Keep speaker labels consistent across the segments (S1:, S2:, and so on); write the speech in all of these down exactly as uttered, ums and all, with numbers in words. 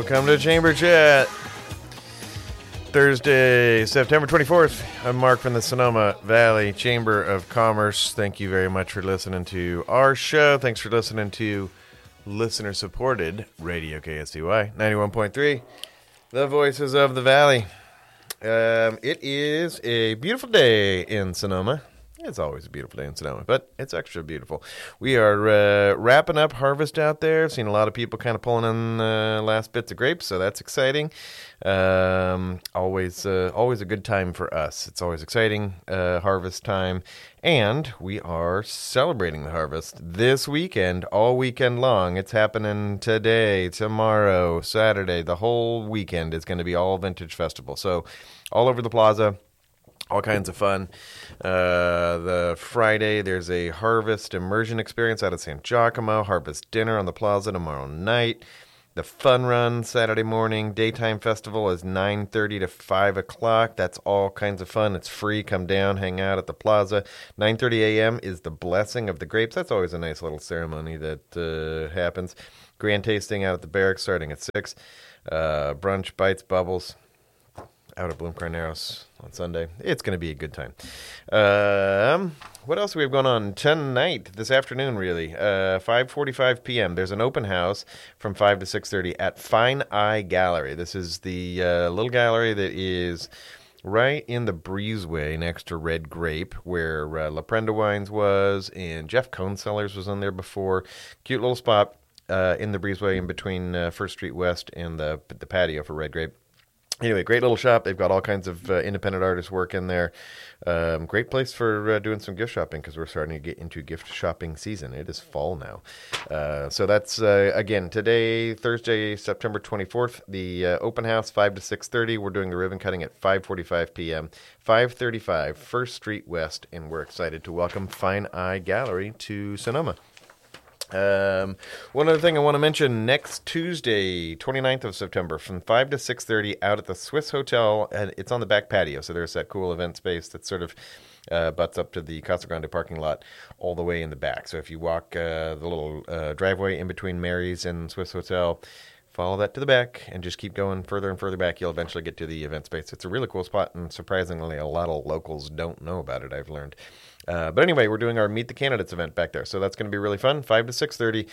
S1: Welcome to Chamber Chat. Thursday, September twenty-fourth. I'm Mark from the Sonoma Valley Chamber of Commerce. Thank you very much for listening to our show. Thanks for listening to listener-supported Radio K S T Y ninety-one point three, the Voices of the Valley. Um, it is a beautiful day in Sonoma. It's always a beautiful day in Sonoma, but it's extra beautiful. We are uh, wrapping up harvest out there. Seen a lot of people kind of pulling in the uh, last bits of grapes, so that's exciting. Um, always, uh, always a good time for us. It's always exciting uh, harvest time, and we are celebrating the harvest this weekend, all weekend long. It's happening today, tomorrow, Saturday. The whole weekend is going to be all Vintage Festival. So, all over the plaza. All kinds of fun. Uh, the Friday, there's a harvest immersion experience out of San Giacomo. Harvest dinner on the plaza tomorrow night. The fun run Saturday morning. Daytime festival is nine thirty to five o'clock. That's all kinds of fun. It's free. Come down, hang out at the plaza. nine thirty a.m. is the blessing of the grapes. That's always a nice little ceremony that uh, happens. Grand tasting out at the barracks starting at six. Uh, brunch, bites, bubbles. Out at Bloom Carneros on Sunday. It's going to be a good time. Um, what else do we have going on tonight, this afternoon, really? Uh, five forty-five p.m. There's an open house from five to six thirty at Fine Eye Gallery. This is the uh, little gallery that is right in the breezeway next to Red Grape, where uh, La Prenda Wines was, and Jeff Cone Cellars was on there before. Cute little spot uh, in the breezeway in between uh, First Street West and the, the patio for Red Grape. Anyway, great little shop. They've got all kinds of uh, independent artists work in there. Um, great place for uh, doing some gift shopping because we're starting to get into gift shopping season. It is fall now. Uh, so that's, uh, again, today, Thursday, September twenty-fourth, the uh, open house, five to six thirty. We're doing the ribbon cutting at five forty-five p.m., five thirty-five First Street West, and we're excited to welcome Fine Eye Gallery to Sonoma. Um, one other thing I want to mention, next Tuesday, twenty-ninth of September, from five to six thirty out at the Swiss Hotel, and it's on the back patio, so there's that cool event space that sort of uh, butts up to the Casa Grande parking lot all the way in the back. So if you walk uh, the little uh, driveway in between Mary's and Swiss Hotel, follow that to the back and just keep going further and further back. You'll eventually get to the event space. It's a really cool spot, and surprisingly, a lot of locals don't know about it, I've learned. Uh, but anyway, we're doing our Meet the Candidates event back there, so that's going to be really fun, five to six thirty.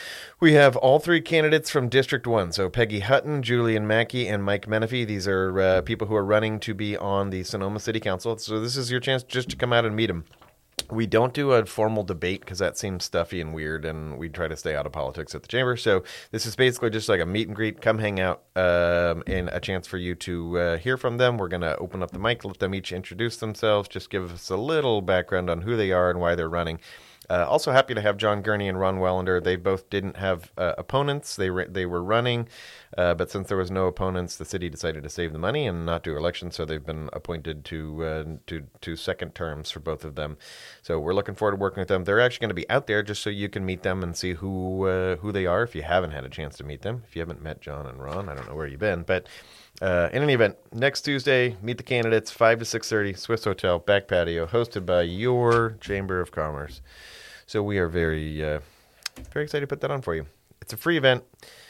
S1: We have all three candidates from District one, so Peggy Hutton, Julian Mackey, and Mike Menifee. These are uh, people who are running to be on the Sonoma City Council, so this is your chance just to come out and meet them. We don't do a formal debate because that seems stuffy and weird, and we try to stay out of politics at the chamber. So this is basically just like a meet and greet. Come hang out, um, and a chance for you to uh, hear from them. We're going to open up the mic, let them each introduce themselves, just give us a little background on who they are and why they're running. Uh, also happy to have John Gurney and Ron Wellender. They both didn't have uh, opponents. They re- they were running, uh, but since there was no opponents, the city decided to save the money and not do elections. So they've been appointed to uh, to to second terms for both of them. So we're looking forward to working with them. They're actually going to be out there just so you can meet them and see who uh, who they are if you haven't had a chance to meet them. If you haven't met John and Ron, I don't know where you've been, but. Uh, in any event, next Tuesday, meet the candidates, five to six thirty, Swiss Hotel, back patio, hosted by your Chamber of Commerce. So we are very, uh, very excited to put that on for you. It's a free event.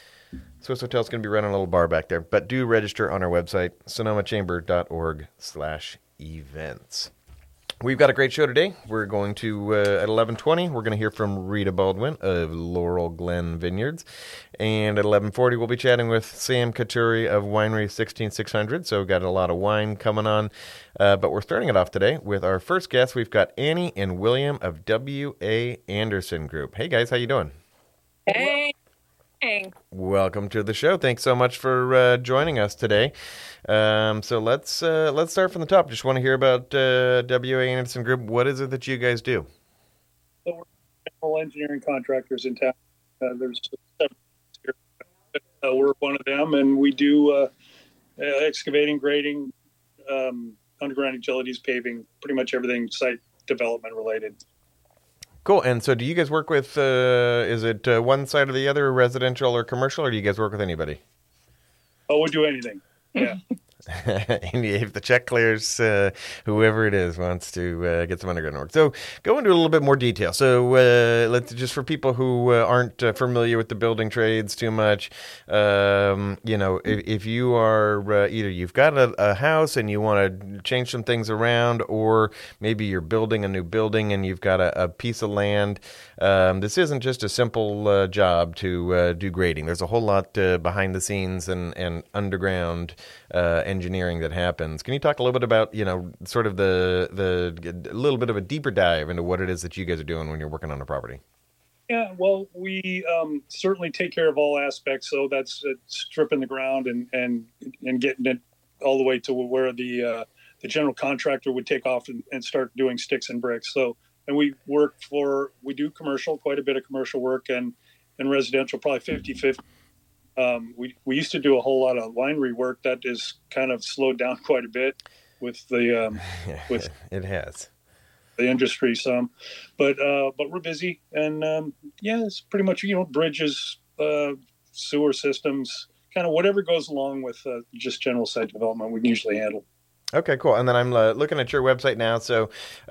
S1: Swiss Hotel is going to be running a little bar back there, but do register on our website, sonomachamber.org slash events. We've got a great show today. We're going to, uh, at eleven twenty, we're going to hear from Rita Baldwin of Laurel Glen Vineyards. And at eleven forty, we'll be chatting with Sam Couturi of Winery sixteen six hundred. So we've got a lot of wine coming on. Uh, but we're starting it off today with our first guest. We've got Annie and William of W A. Anderson Group. Hey, guys. How you doing?
S2: Hey. Hey.
S1: Welcome to the show. Thanks so much for uh, joining us today. Um, so let's uh, let's start from the top. Just want to hear about uh, W A. Anderson Group. What is it that you guys do?
S3: So we're general engineering contractors in town. Uh, there's several here. Uh, we're one of them, and we do uh, uh, excavating, grading, um, underground utilities, paving, pretty much everything site development related.
S1: Cool. And so do you guys work with, uh, is it uh, one side or the other, residential or commercial, or do you guys work with anybody?
S3: Oh, we'll do anything. Yeah.
S1: And if the check clears, uh, whoever it is wants to uh, get some underground work. So go into a little bit more detail. So uh, let's just for people who uh, aren't uh, familiar with the building trades too much, um, you know, if, if you are uh, either you've got a, a house and you want to change some things around, or maybe you're building a new building and you've got a, a piece of land. Um, this isn't just a simple uh, job to uh, do grading. There's a whole lot uh, behind the scenes and, and underground uh, engineering that happens. Can you talk a little bit about, you know, sort of the the a little bit of a deeper dive into what it is that you guys are doing when you're working on a property?
S3: Yeah, well, we um, certainly take care of all aspects. So that's uh, stripping the ground and and and getting it all the way to where the uh, the general contractor would take off and, and start doing sticks and bricks. So, and we work for, we do commercial, quite a bit of commercial work, and, and residential, probably fifty-fifty. Um, we, we used to do a whole lot of winery work that is kind of slowed down quite a bit with the, um, with
S1: it has
S3: the industry some, but, uh, but we're busy, and, um, yeah, it's pretty much, you know, bridges, uh, sewer systems, kind of whatever goes along with, uh, just general site development, we can usually handle.
S1: Okay, cool. And then I'm uh, looking at your website now. So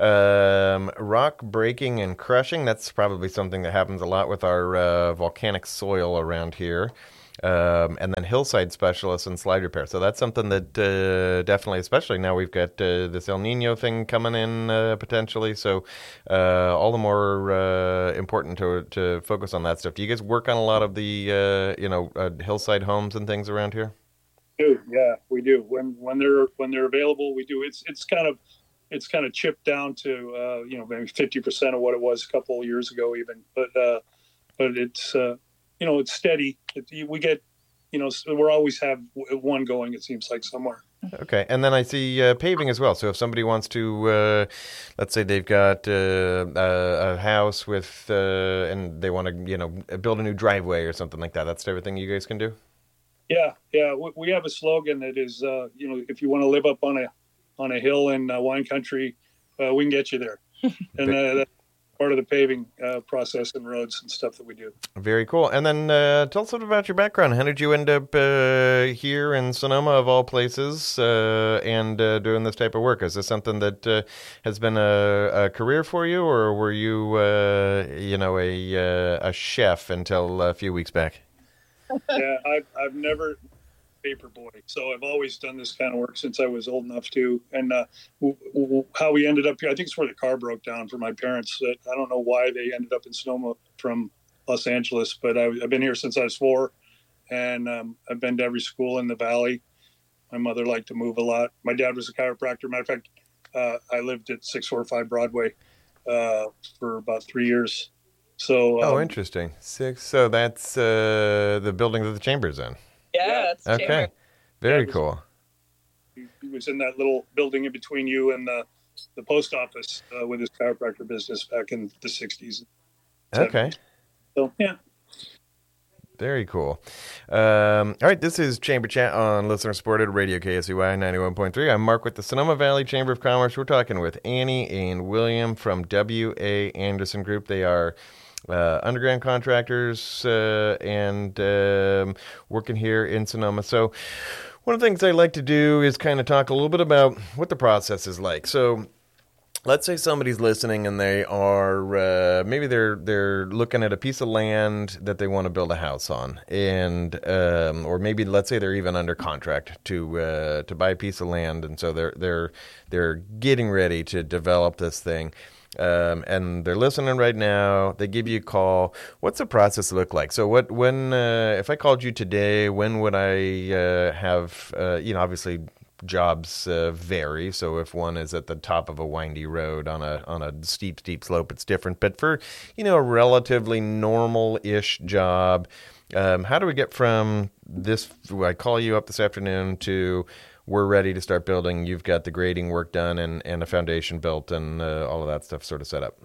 S1: um, rock breaking and crushing, that's probably something that happens a lot with our uh, volcanic soil around here. Um, and then hillside specialists and slide repair. So that's something that uh, definitely, especially now we've got uh, this El Nino thing coming in uh, potentially. So uh, all the more uh, important to to focus on that stuff. Do you guys work on a lot of the uh, you know uh, hillside homes and things around here?
S3: Do yeah, we do. When when they're when they're available, we do. It's it's kind of it's kind of chipped down to uh, you know maybe fifty percent of what it was a couple of years ago, even. But uh, but it's uh, you know it's steady. It, we get you know we're always have one going. It seems like somewhere.
S1: Okay, and then I see uh, paving as well. So if somebody wants to, uh, let's say they've got uh, a, a house with, uh, and they want to you know build a new driveway or something like that. That's everything you guys can do.
S3: Yeah, yeah. We have a slogan that is, uh, you know, if you want to live up on a on a hill in uh, wine country, uh, we can get you there. And uh, that's part of the paving uh, process and roads and stuff that we do.
S1: Very cool. And then uh, tell us a little about your background. How did you end up uh, here in Sonoma, of all places, uh, and uh, doing this type of work? Is this something that uh, has been a, a career for you, or were you, uh, you know, a uh, a chef until a few weeks back?
S3: Yeah, I've I've never paper boy, so I've always done this kind of work since I was old enough to. And uh, w- w- how we ended up here, I think it's where the car broke down for my parents. That I don't know why they ended up in Sonoma from Los Angeles, but I, I've been here since I was four, and um, I've been to every school in the valley. My mother liked to move a lot. My dad was a chiropractor. Matter of fact, uh, I lived at six forty-five Broadway uh, for about three years. So, um,
S1: oh, interesting. Six. So that's uh, the building that the chamber's in.
S2: Yeah, that's
S1: Okay.
S2: chamber.
S1: Very
S3: Yeah, was,
S1: cool.
S3: He was in that little building in between you and the, the post office uh, with his chiropractor business back in the sixties.
S1: Okay.
S3: So, yeah.
S1: Very cool. Um, all right, this is Chamber Chat on Listener Supported Radio K S E Y ninety-one point three. I'm Mark with the Sonoma Valley Chamber of Commerce. We're talking with Annie and William from W A. Anderson Group. They are uh, underground contractors uh, and um, working here in Sonoma. So one of the things I like to do is kind of talk a little bit about what the process is like. So let's say somebody's listening and they are uh, maybe they're they're looking at a piece of land that they want to build a house on, and um, or maybe let's say they're even under contract to uh, to buy a piece of land, and so they're they're they're getting ready to develop this thing. Um, and they're listening right now. They give you a call. What's the process look like? So, what when uh, if I called you today, when would I uh, have? Uh, you know, obviously, jobs uh, vary. So, if one is at the top of a windy road on a on a steep steep slope, it's different. But for you know a relatively normal-ish job, um, how do we get from this? I call you up this afternoon to we're ready to start building. You've got the grading work done and, and a foundation built and uh, all of that stuff sort of set up.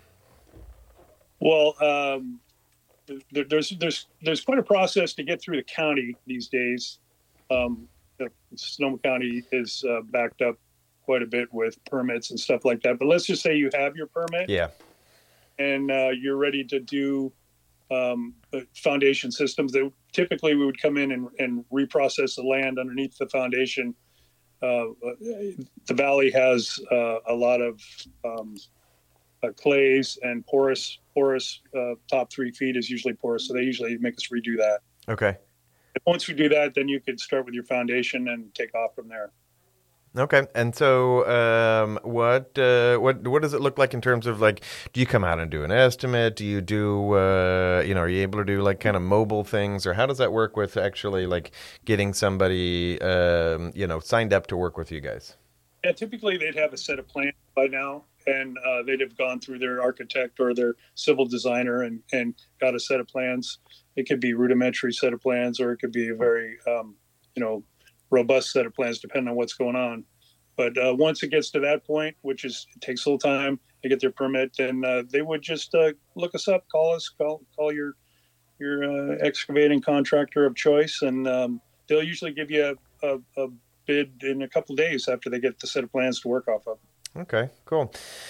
S3: Well, um, there, there's there's there's quite a process to get through the county these days. Um, the Sonoma County is uh, backed up quite a bit with permits and stuff like that. But let's just say you have your permit,
S1: Yeah.
S3: and uh, you're ready to do um, foundation systems. That typically we would come in and, and reprocess the land underneath the foundation. uh, the valley has uh, a lot of um, uh, clays and porous. Porous uh, top three feet is usually porous, so they usually make us redo that.
S1: Okay.
S3: Once we do that, then you could start with your foundation and take off from there.
S1: Okay, and so um, what uh, what what does it look like in terms of like? Do you come out and do an estimate? Do you do uh, you know? Are you able to do like kind of mobile things, or how does that work with actually like getting somebody um, you know signed up to work with you guys?
S3: Yeah, typically they'd have a set of plans by now, and uh, they'd have gone through their architect or their civil designer and and got a set of plans. It could be rudimentary set of plans, or it could be a very um, you know. robust set of plans depending on what's going on. But uh, once it gets to that point, which is it takes a little time to get their permit, then uh, they would just uh, look us up, call us, call call your your uh, excavating contractor of choice, and um, they'll usually give you a, a, a bid in a couple of days after they get the set of plans to work off of.
S1: Okay, cool.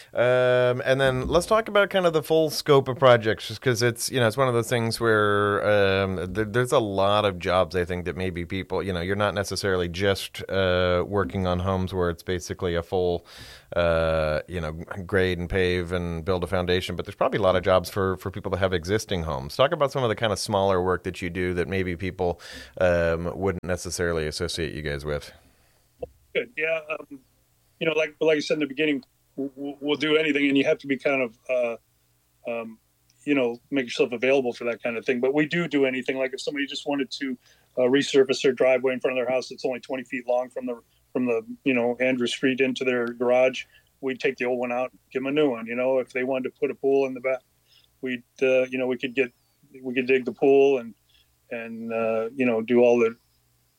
S1: Um, and then let's talk about kind of the full scope of projects, just because it's, you know, it's one of those things where um, there, there's a lot of jobs, I think, that maybe people, you know, you're not necessarily just uh, working on homes where it's basically a full, uh, you know, grade and pave and build a foundation, but there's probably a lot of jobs for, for people that have existing homes. Talk about some of the kind of smaller work that you do that maybe people um, wouldn't necessarily associate you guys with.
S3: Good, yeah. Um, You know, like like I said in the beginning, we'll, we'll do anything, and you have to be kind of, uh, um, you know, make yourself available for that kind of thing. But we do do anything. Like if somebody just wanted to uh, resurface their driveway in front of their house that's only twenty feet long from the from the you know Andrew Street into their garage, we'd take the old one out, give them a new one. You know, if they wanted to put a pool in the back, we'd uh, you know we could get we could dig the pool and and uh, you know do all the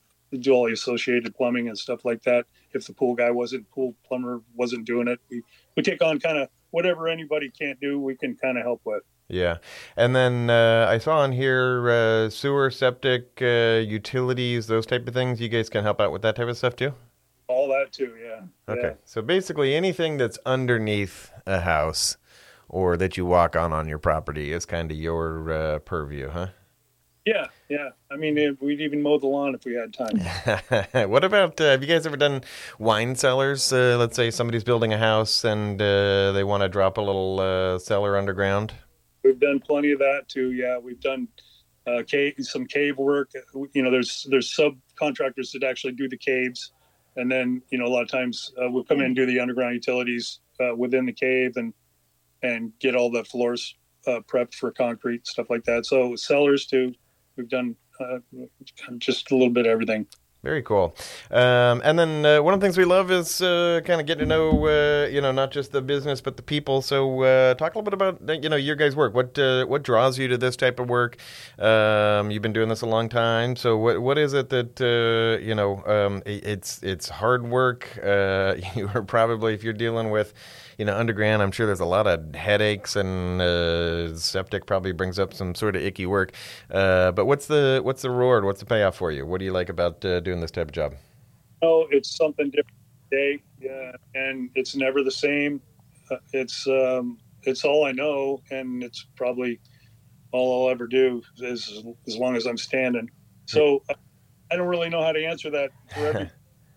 S3: do all the associated plumbing and stuff like that. If the pool guy wasn't, pool plumber wasn't doing it, we, we take on kind of whatever anybody can't do, we can kind of help with.
S1: Yeah. And then uh, I saw on here uh, sewer, septic, uh, utilities, those type of things. You guys can help out with that type of stuff too?
S3: All that too, yeah.
S1: Okay.
S3: Yeah.
S1: So basically anything that's underneath a house or that you walk on on your property is kind of your uh, purview, huh?
S3: Yeah, yeah. I mean, we'd even mow the lawn if we had time.
S1: What about, uh, have you guys ever done wine cellars? Uh, let's say somebody's building a house and uh, they want to drop a little uh, cellar underground.
S3: We've done plenty of that too. Yeah, we've done uh, cave, some cave work. You know, there's there's subcontractors that actually do the caves, and then you know a lot of times uh, we'll come in and do the underground utilities uh, within the cave and and get all the floors uh, prepped for concrete, stuff like that. So cellars too. We've done uh, just a little bit of everything.
S1: Very cool. Um, and then uh, one of the things we love is uh, kind of getting to know, uh, you know, not just the business, but the people. So uh, talk a little bit about, you know, your guys' work. What uh, what draws you to this type of work? Um, you've been doing this a long time. So what what is it that, uh, you know, um, it's, it's hard work. Uh, you are probably, if you're dealing with, you know, underground, I'm sure there's a lot of headaches, and uh, septic probably brings up some sort of icky work. Uh, but what's the what's the reward? What's the payoff for you? What do you like about uh, doing this type of job?
S3: Oh, it's something different today, yeah, and it's never the same. Uh, it's um, it's all I know, and it's probably all I'll ever do as as long as I'm standing. So I don't really know how to answer that for every.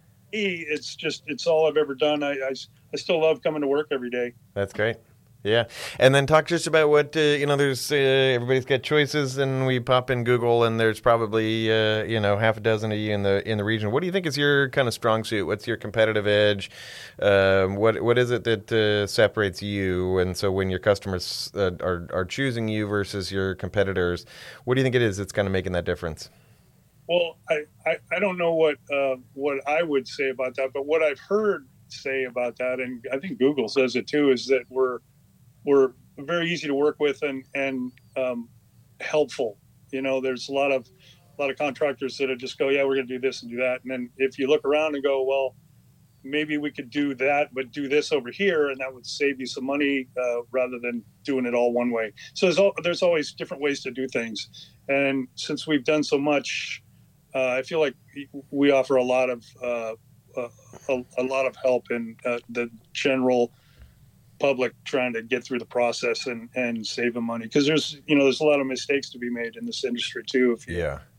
S3: It's just it's all I've ever done. I, I I still love coming to work every day.
S1: That's great. Yeah. And then talk just about what, uh, you know, there's, uh, everybody's got choices, and we pop in Google and there's probably, uh, you know, half a dozen of you in the, in the region. What do you think is your kind of strong suit? What's your competitive edge? Um, what, what is it that uh, separates you? And so when your customers uh, are, are choosing you versus your competitors, what do you think it is that's kind of making that difference?
S3: Well, I, I, I don't know what, uh, what I would say about that, but what I've heard say about that, and I think Google says it too, is that we're, we're very easy to work with and, and um, helpful. You know, there's a lot of a lot of contractors that just go, yeah, we're going to do this and do that. And then if you look around and go, well, maybe we could do that, but do this over here, and that would save you some money uh, rather than doing it all one way. So there's, all, there's always different ways to do things. And since we've done so much, uh, I feel like we offer a lot of uh, uh, a, a lot of help in uh, the general public trying to get through the process and, and save them money. Because there's, you know, there's a lot of mistakes to be made in this industry too. If you,
S1: yeah.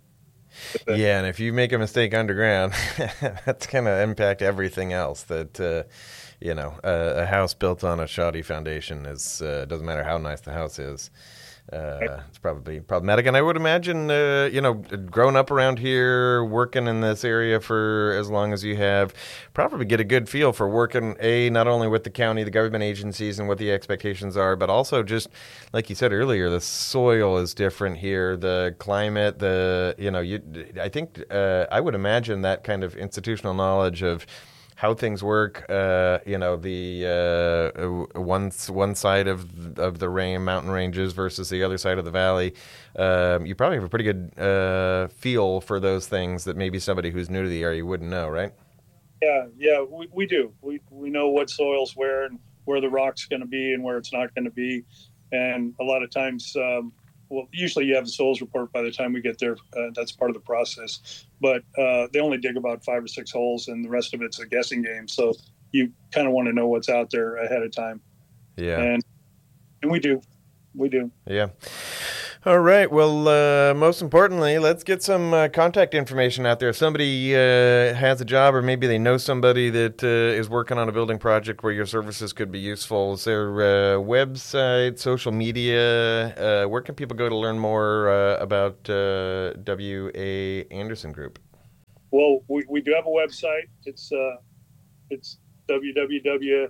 S1: Yeah, and if you make a mistake underground, that's going to impact everything else. That uh, you know, a, a house built on a shoddy foundation is uh, doesn't matter how nice the house is. Uh, it's probably problematic, and I would imagine, uh, you know, growing up around here, working in this area for as long as you have, probably get a good feel for working, A, not only with the county, the government agencies, and what the expectations are, but also just, like you said earlier, the soil is different here, the climate, the, you know, you. I think, uh, I would imagine that kind of institutional knowledge of how things work, uh, you know, the uh, one one side of of the rain, mountain ranges versus the other side of the valley. Um, you probably have a pretty good uh, feel for those things that maybe somebody who's new to the area wouldn't know, right?
S3: Yeah, yeah, we, we do. We we know what soil's where and where the rock's going to be and where it's not going to be. And a lot of times, um, well, usually you have the soils report by the time we get there. Uh, that's part of the process. But uh, they only dig about five or six holes, and the rest of it's a guessing game. So you kind of want to know what's out there ahead of time.
S1: Yeah.
S3: And and we do. We do.
S1: Yeah. All right. Well, uh, most importantly, let's get some uh, contact information out there. If somebody uh, has a job, or maybe they know somebody that uh, is working on a building project where your services could be useful, is there a website, social media? Uh, where can people go to learn more uh, about uh, W A. Anderson Group?
S3: Well, we, we do have a website. It's uh, it's www.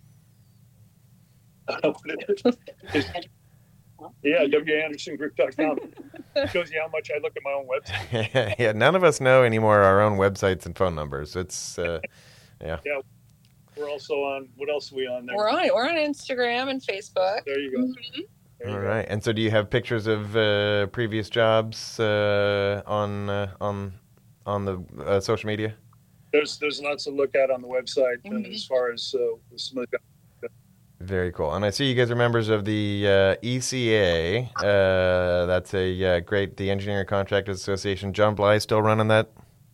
S3: I don't know what it is. It's, yeah, W A Anderson Group dot com. Shows you how much I look at my own website.
S1: Yeah, none of us know anymore our own websites and phone numbers. It's, uh, yeah.
S3: Yeah, we're also on, what else are we on there?
S2: We're on We're on Instagram and Facebook.
S3: There you go.
S2: Mm-hmm.
S3: There you
S1: All
S3: go.
S1: right. And so do you have pictures of uh, previous jobs uh, on uh, on on the uh, social media?
S3: There's there's lots to look at on the website
S2: Mhm.
S3: uh, as far as uh, some of the
S1: Very cool. And I see you guys are members of the uh, E C A. Uh, that's a uh, great, the Engineering Contractors Association. John Bly still running that?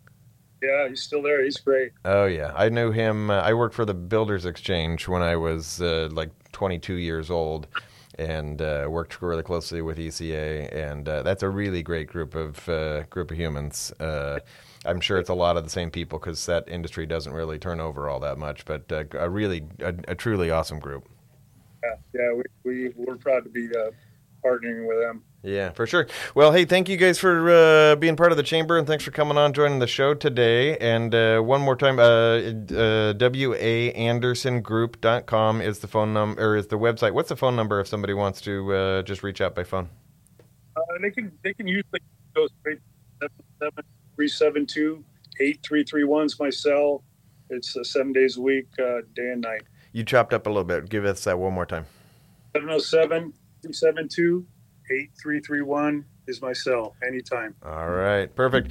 S3: Yeah, he's still there. He's great.
S1: Oh, yeah. I knew him. Uh, I worked for the Builders Exchange when I was uh, like twenty-two years old, and uh, worked really closely with E C A. And uh, that's a really great group of uh, group of humans. Uh, I'm sure it's a lot of the same people because that industry doesn't really turn over all that much, but uh, a really, a, a truly awesome group.
S3: Yeah, yeah, we, we we're proud to be uh, partnering with them.
S1: Yeah, for sure. Well, hey, thank you guys for uh, being part of the chamber, and thanks for coming on, joining the show today. And uh, one more time, uh, uh, W A Anderson Group dot com is the phone number, or is the website. What's the phone number if somebody wants to uh, just reach out by phone?
S3: Uh, they can they can usually go straight to seven seven three seven two eight three three one is my cell. It's uh, seven days a week, uh, day and night.
S1: You chopped up a little bit. Give us that one more time.
S3: seven oh seven three seven two eight three three one is my cell anytime.
S1: All right, perfect.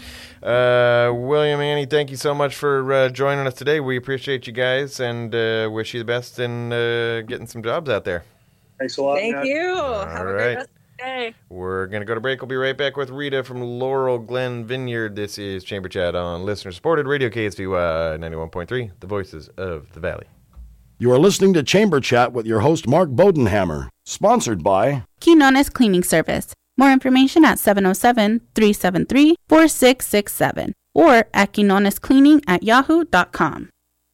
S1: Uh, William, Annie, thank you so much for uh, joining us today. We appreciate you guys, and uh, wish you the best in uh, getting some jobs out there.
S3: Thanks a lot.
S2: Thank
S3: Matt.
S2: you.
S1: All
S2: Have a
S1: right.
S2: great rest of the day.
S1: We're going to go to break. We'll be right back with Rita from Laurel Glen Vineyard. This is Chamber Chat on listener-supported Radio K S V Y ninety-one point three, the voices of the Valley.
S4: You are listening to Chamber Chat with your host, Mark Bodenhammer. Sponsored by
S5: Quinones Cleaning Service. More information at seven oh seven three seven three four six six seven or at quinones cleaning at yahoo dot com.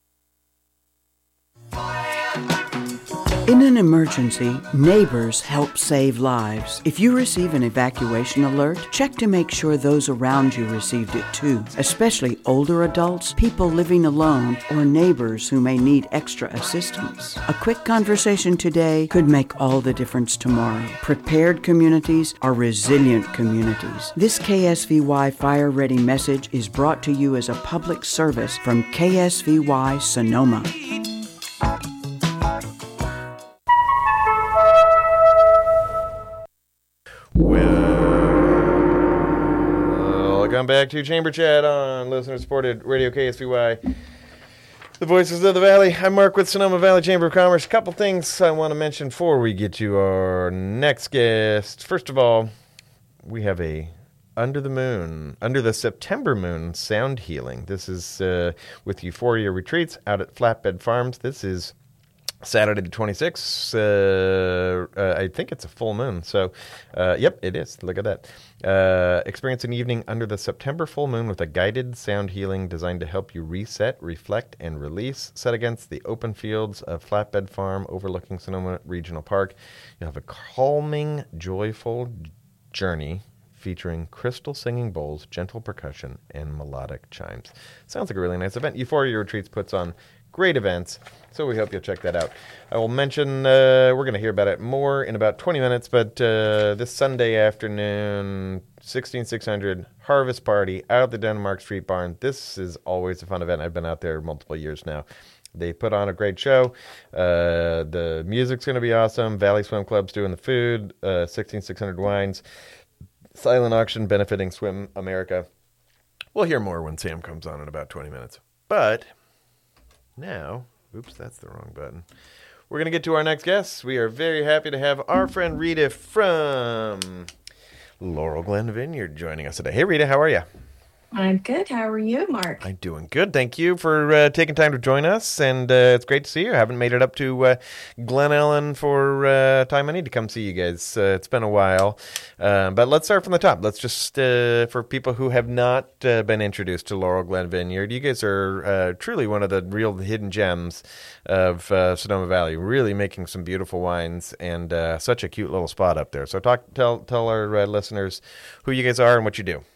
S6: In an emergency, neighbors help save lives. If you receive an evacuation alert, check to make sure those around you received it too, especially older adults, people living alone, or neighbors who may need extra assistance. A quick conversation today could make all the difference tomorrow. Prepared communities are resilient communities. This K S V Y Fire Ready message is brought to you as a public service from K S V Y Sonoma.
S1: Welcome back to Chamber Chat on listener-supported Radio K S V Y, the voices of the Valley. I'm Mark with Sonoma Valley Chamber of Commerce. A couple things I want to mention before we get to our next guest. First of all, we have a Under the Moon, Under the September Moon sound healing. This is uh, with Euphoria Retreats out at Flatbed Farms. This is Saturday the twenty-sixth, uh, uh, I think it's a full moon. So, uh, yep, it is. Look at that. Uh, experience an evening under the September full moon with a guided sound healing designed to help you reset, reflect, and release. Set against the open fields of Flatbed Farm overlooking Sonoma Regional Park. You'll have a calming, joyful journey featuring crystal singing bowls, gentle percussion, and melodic chimes. Sounds like a really nice event. Euphoria Retreats puts on great events, so we hope you'll check that out. I will mention, uh, we're going to hear about it more in about twenty minutes, but uh, this Sunday afternoon, sixteen six hundred, Harvest Party out at the Denmark Street Barn. This is always a fun event. I've been out there multiple years now. They put on a great show. Uh, the music's going to be awesome. Valley Swim Club's doing the food. Uh, sixteen six hundred Wines. Silent auction benefiting Swim America. We'll hear more when Sam comes on in about twenty minutes. But now, oops, that's the wrong button. We're going to get to our next guest. We are very happy to have our friend Rita from Laurel Glen Vineyard joining us today. Hey, Rita, how are you?
S7: I'm good. How are you, Mark?
S1: I'm doing good. Thank you for uh, taking time to join us, and uh, it's great to see you. I haven't made it up to uh, Glen Ellen for uh, time I need to come see you guys. Uh, it's been a while, uh, but let's start from the top. Let's just, uh, for people who have not uh, been introduced to Laurel Glen Vineyard, you guys are uh, truly one of the real hidden gems of uh, Sonoma Valley, really making some beautiful wines, and uh, such a cute little spot up there. So talk, tell, tell our uh, listeners who you guys are and what you do.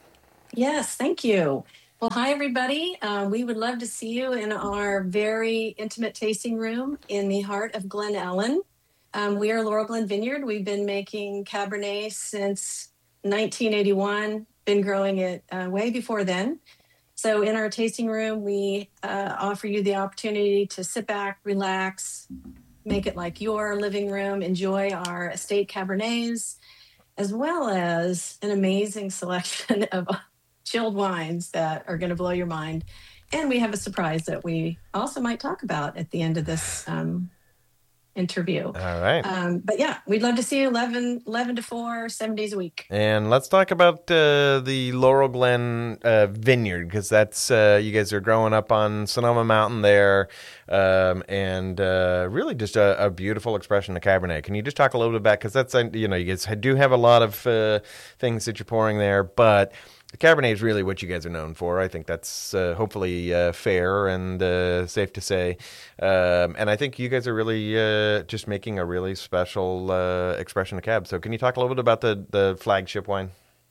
S7: Yes, thank you. Well, hi, everybody. Uh, we would love to see you in our very intimate tasting room in the heart of Glen Ellen. Um, we are Laurel Glen Vineyard. We've been making Cabernet since nineteen eighty-one, been growing it uh, way before then. So in our tasting room, we uh, offer you the opportunity to sit back, relax, make it like your living room, enjoy our estate Cabernets, as well as an amazing selection of chilled wines that are going to blow your mind. And we have a surprise that we also might talk about at the end of this um, interview.
S1: All right.
S7: Um, but yeah, we'd love to see you eleven, eleven to four, seven days a week.
S1: And let's talk about uh, the Laurel Glen uh, Vineyard, because that's, uh, you guys are growing up on Sonoma Mountain there, um, and uh, really just a, a beautiful expression of Cabernet. Can you just talk a little bit about, because that's, uh, you know, you guys do have a lot of uh, things that you're pouring there, but the Cabernet is really what you guys are known for. I think that's uh, hopefully uh, fair and uh, safe to say. Um, and I think you guys are really uh, just making a really special uh, expression of Cab. So can you talk a little bit about the, the flagship wine?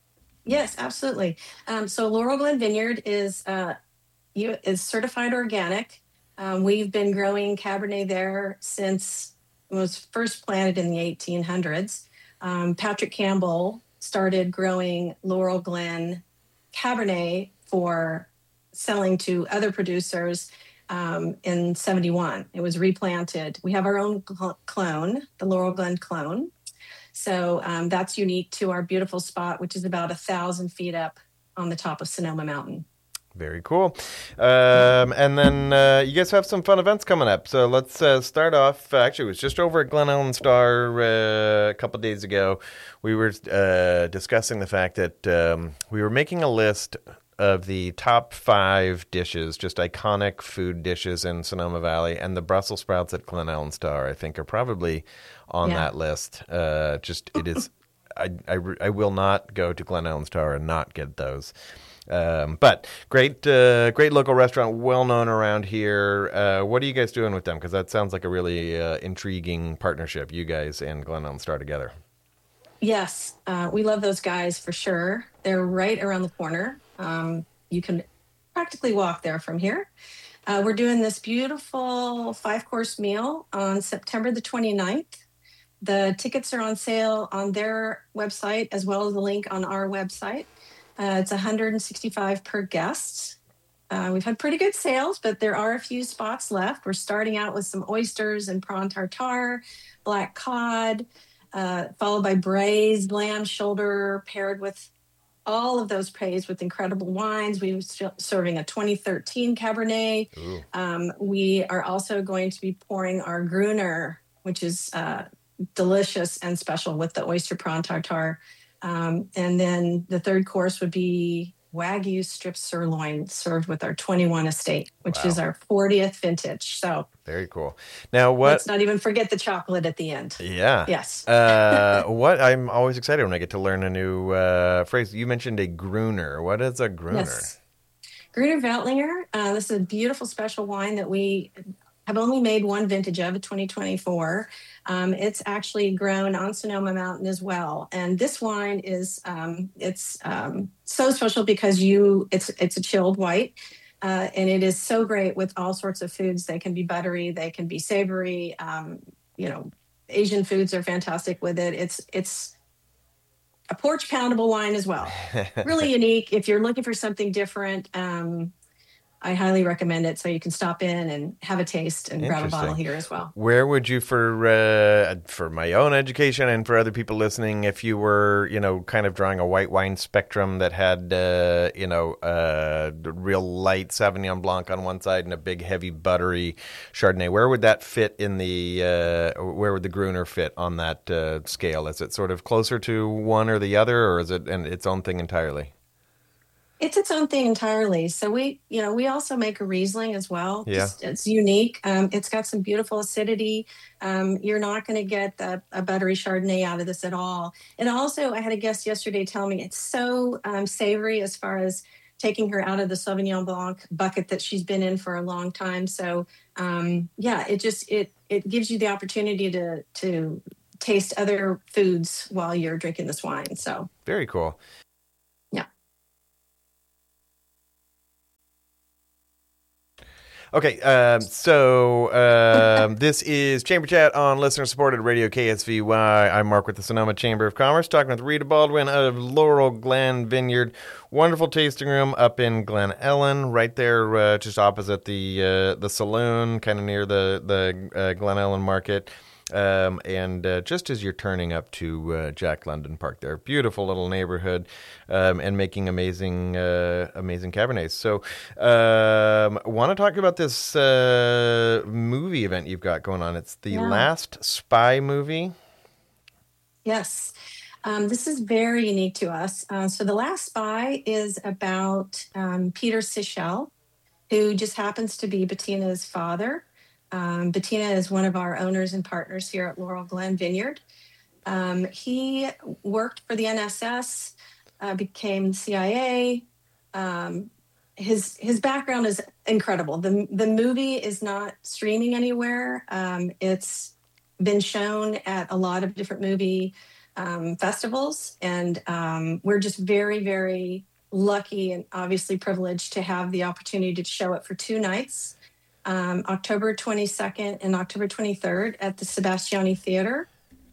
S7: Yes, absolutely. Um, so Laurel Glen Vineyard is uh, you, is certified organic. Um, we've been growing Cabernet there since it was first planted in the eighteen hundreds. Um, Patrick Campbell started growing Laurel Glen Cabernet for selling to other producers um, in seventy-one. It was replanted. We have our own cl- clone, the Laurel Glen clone. So um, that's unique to our beautiful spot, which is about a thousand feet up on the top of Sonoma Mountain.
S1: Very cool. Um, and then uh, you guys have some fun events coming up. So let's uh, start off. Uh, actually, it was just over at Glen Ellen Star uh, a couple days ago. We were uh, discussing the fact that um, we were making a list of the top five dishes, just iconic food dishes in Sonoma Valley, and the Brussels sprouts at Glen Ellen Star, I think, are probably on
S7: Yeah.
S1: that list. Uh, just it is. I, I, I will not go to Glen Ellen Star and not get those. Um, but great, uh, great local restaurant, well known around here. Uh, what are you guys doing with them? Because that sounds like a really uh, intriguing partnership, you guys and Glen Ellen Star together.
S7: Yes, uh, we love those guys for sure. They're right around the corner. Um, you can practically walk there from here. Uh, we're doing this beautiful five-course meal on September the twenty-ninth. The tickets are on sale on their website as well as the link on our website. Uh, it's one hundred sixty-five dollars per guest. Uh, we've had pretty good sales, but there are a few spots left. We're starting out with some oysters and prawn tartare, black cod, uh, followed by braised lamb shoulder paired with all of those praised with incredible wines. We were still serving a twenty thirteen Cabernet. Um, we are also going to be pouring our Gruner, which is uh, delicious and special with the oyster prawn tartare. Um, and then the third course would be Wagyu strip sirloin served with our twenty-one estate, which
S1: Wow.
S7: is our fortieth vintage. So
S1: Very cool. Now, what?
S7: let's not even forget the chocolate at the end.
S1: Yeah.
S7: Yes.
S1: uh, what? I'm always excited when I get to learn a new uh, phrase. You mentioned a Gruner. What is a Gruner?
S7: Yes. Gruner Veltlinger. Uh, this is a beautiful special wine that we have only made one vintage of, twenty twenty-four. Um, it's actually grown on Sonoma Mountain as well. And this wine is um, it's um, so special because you it's it's a chilled white. Uh, and it is so great with all sorts of foods. They can be buttery, they can be savory. Um, you know, Asian foods are fantastic with it. It's it's a porch poundable wine as well. Really unique. If you're looking for something different, um, I highly recommend it. So you can stop in and have a taste and grab a bottle
S1: Interesting.
S7: here as well.
S1: Where would you, for uh, for my own education and for other people listening, if you were, you know, kind of drawing a white wine spectrum that had, uh, you know, uh, real light Sauvignon Blanc on one side and a big, heavy, buttery Chardonnay, where would that fit in the, uh, where would the Gruner fit on that uh, scale? Is it sort of closer to one or the other, or is it an, its own thing entirely?
S7: It's its own thing entirely. So we, you know, we also make a Riesling as well.
S1: Yeah.
S7: Just, it's unique. Um, it's got some beautiful acidity. Um, you're not going to get the, a buttery Chardonnay out of this at all. And also, I had a guest yesterday tell me it's so um, savory as far as taking her out of the Sauvignon Blanc bucket that she's been in for a long time. So um, yeah, it just it it gives you the opportunity to to taste other foods while you're drinking this wine. So
S1: Very cool.
S7: yeah.
S1: Okay, um, so um, this is Chamber Chat on listener-supported Radio K S V Y. I'm Mark with the Sonoma Chamber of Commerce, talking with Rita Baldwin of Laurel Glen Vineyard. Wonderful tasting room up in Glen Ellen, right there, uh, just opposite the uh, the saloon, kind of near the the uh, Glen Ellen Market. Um, and uh, just as you're turning up to uh, Jack London Park there, beautiful little neighborhood, um, and making amazing, uh, amazing Cabernets. So, um, want to talk about this uh, movie event you've got going on? It's the
S7: Yeah.
S1: Last Spy movie.
S7: Yes. Um, this is very unique to us. Uh, so The Last Spy is about um, Peter Sichel, who just happens to be Bettina's father. Um, Bettina is one of our owners and partners here at Laurel Glen Vineyard. Um, he worked for the N S S, uh, became C I A. Um, his his background is incredible. The, the movie is not streaming anywhere. Um, it's been shown at a lot of different movie um, festivals, and um, we're just very, very lucky and obviously privileged to have the opportunity to show it for two nights. Um, October twenty-second and October twenty-third at the Sebastiani Theater.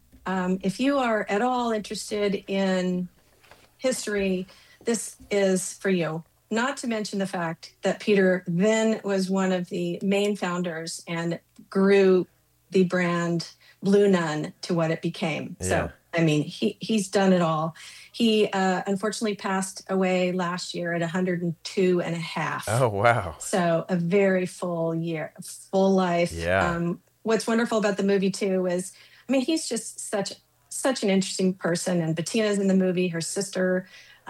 S7: Um, if you are at all interested in history, this is for you. Not to mention the fact that Peter then was one of the main founders and grew the brand Blue Nun to what it became.
S1: Yeah.
S7: So, I mean, he he's done it all. He uh, unfortunately passed away last year at one hundred two and a half.
S1: Oh, wow.
S7: So a very full year, full life.
S1: Yeah.
S7: Um, what's wonderful about the movie too is, I mean, he's just such such an interesting person. And Bettina's in the movie, her sister,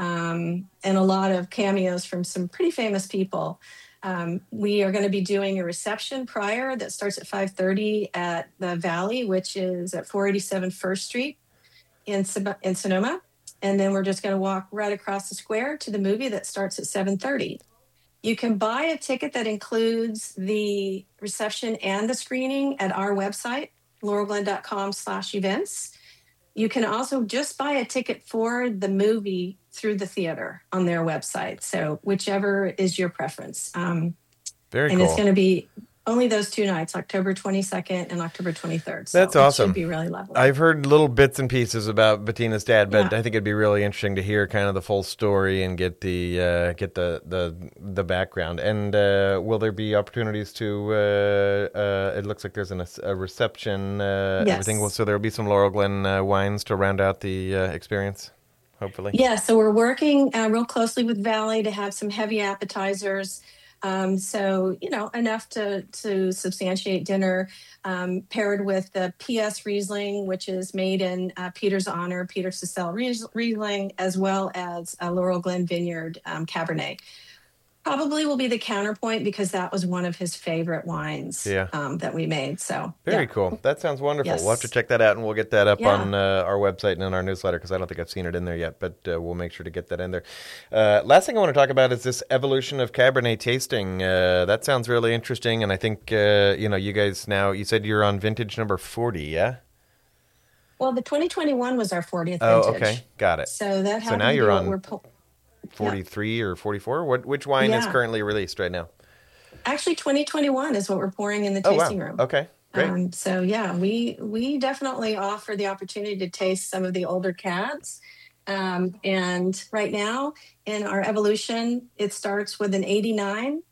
S7: um, and a lot of cameos from some pretty famous people. Um, we are going to be doing a reception prior that starts at five thirty at the Valley, which is at four eighty-seven First Street in, in Sonoma. And then we're just going to walk right across the square to the movie that starts at seven thirty. You can buy a ticket that includes the reception and the screening at our website, laurelglen.com slash events. You can also just buy a ticket for the movie through the theater on their website. So whichever is your preference. Um,
S1: Very
S7: and
S1: cool.
S7: it's going to be only those two nights, October twenty-second and October twenty-third. So
S1: That's awesome.
S7: It should be really lovely.
S1: I've heard little bits and pieces about Bettina's dad, but
S7: Yeah.
S1: I think it'd be really interesting to hear kind of the full story and get the uh, get the, the the background. And uh, will there be opportunities to? Uh, uh, it looks like there's an, a reception. Uh,
S7: Yes.
S1: Everything. So there will be some Laurel Glen uh, wines to round out the uh, experience. Hopefully.
S7: Yeah, so we're working uh, real closely with Valley to have some heavy appetizers. Um, so, you know, enough to, to substantiate dinner, um, paired with the P S Riesling, which is made in uh, Peter's honor, Peter Cecil Riesling, as well as uh, Laurel Glen Vineyard um, Cabernet. Probably will be the counterpoint because that was one of his favorite wines
S1: Yeah.
S7: um, that we made. So
S1: Very
S7: yeah.
S1: cool. That sounds wonderful.
S7: Yes.
S1: We'll have to check that out, and we'll get that up
S7: Yeah.
S1: on uh, our website and in our newsletter because I don't think I've seen it in there yet, but uh, we'll make sure to get that in there. Uh, last thing I want to talk about is this evolution of Cabernet tasting. Uh, that sounds really interesting, and I think, uh, you know, you guys now, you said you're on vintage number forty, yeah?
S7: Well, the twenty twenty-one was our fortieth
S1: Oh,
S7: vintage.
S1: okay. Got it.
S7: So that
S1: So
S7: happened
S1: now
S7: to be
S1: you're
S7: what
S1: on
S7: we're po-
S1: forty-three or forty-four? What, which wine is
S7: Yeah.
S1: currently released right now?
S7: Actually, twenty twenty-one is what we're pouring in the
S1: Oh, wow.
S7: tasting room.
S1: Okay, great.
S7: Um, so yeah, we we definitely offer the opportunity to taste some of the older cabs. Um, and right now in our evolution, it starts with an eighty-nine.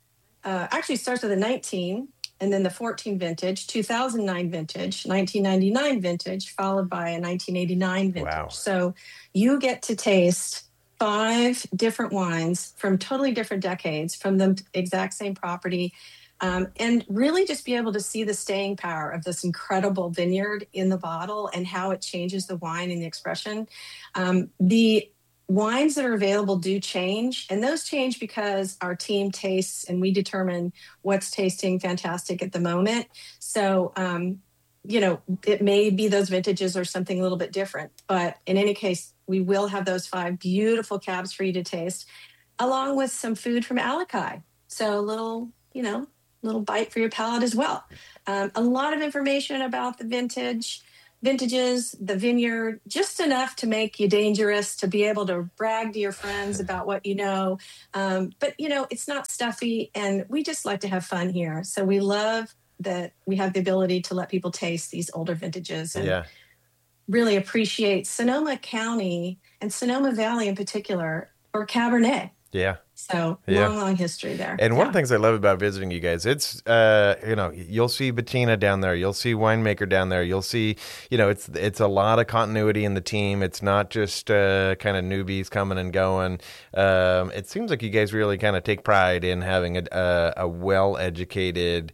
S7: Uh, actually, it starts with a nineteen, and then the fourteen vintage, two thousand nine vintage, nineteen ninety-nine vintage, followed by a nineteen eighty-nine vintage.
S1: Wow.
S7: So you get to taste five different wines from totally different decades from the exact same property, um, and really just be able to see the staying power of this incredible vineyard in the bottle and how it changes the wine and the expression. Um, the wines that are available do change, and those change because our team tastes and we determine what's tasting fantastic at the moment. So, um, you know, it may be those vintages or something a little bit different, but in any case, we will have those five beautiful cabs for you to taste, along with some food from Alakai. So a little, you know, little bite for your palate as well. Um, a lot of information about the vintage, vintages, the vineyard, just enough to make you dangerous, to be able to brag to your friends about what you know. Um, but, you know, it's not stuffy, and we just like to have fun here. So we love that we have the ability to let people taste these older vintages and
S1: Yeah.
S7: really appreciate Sonoma County and Sonoma Valley in particular for Cabernet.
S1: Yeah.
S7: So
S1: Yeah.
S7: long, long history there.
S1: And one of
S7: Yeah.
S1: the things I love about visiting you guys, it's, uh, you know, you'll see Bettina down there. You'll see Winemaker down there. You'll see, you know, it's it's a lot of continuity in the team. It's not just uh, kind of newbies coming and going. Um, it seems like you guys really kind of take pride in having a, a, a well-educated,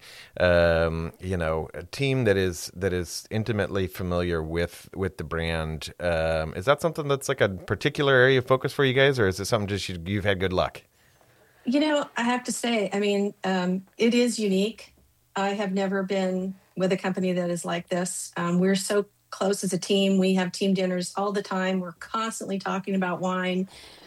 S1: um, you know, a team that is that is intimately familiar with, with the brand. Um, is that something that's like a particular area of focus for you guys, or is it something just you, you've had good luck?
S7: You know, I have to say, I mean, um, it is unique. I have never been with a company that is like this. Um, we're so close as a team. We have team dinners all the time. We're constantly talking about wine.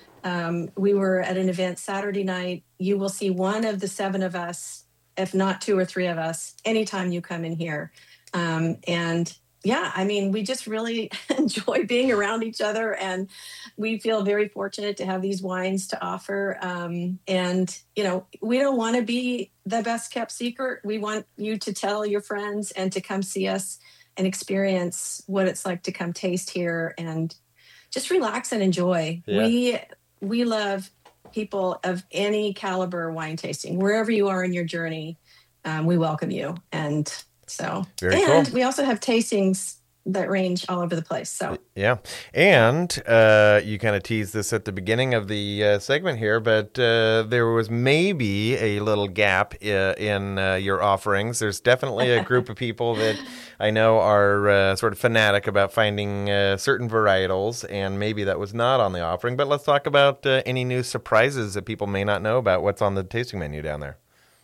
S7: Um, we were at an event Saturday night. You will see one of the seven of us, if not two or three of us, anytime you come in here. Um, and yeah, I mean, we just really enjoy being around each other, and we feel very fortunate to have these wines to offer. Um, and, you know, we don't want to be the best kept secret. We want you to tell your friends and to come see us and experience what it's like to come taste here and just relax and enjoy.
S1: Yeah.
S7: We, we love people of any caliber wine tasting. Wherever you are in your journey, um, we welcome you. And So,
S1: Very
S7: and
S1: cool.
S7: we also have tastings that range all over the place. So,
S1: Yeah. And uh, you kind of teased this at the beginning of the uh, segment here, but uh, there was maybe a little gap uh, in uh, your offerings. There's definitely a group of people that I know are uh, sort of fanatic about finding uh, certain varietals, and maybe that was not on the offering. But let's talk about uh, any new surprises that people may not know about what's on the tasting menu down there.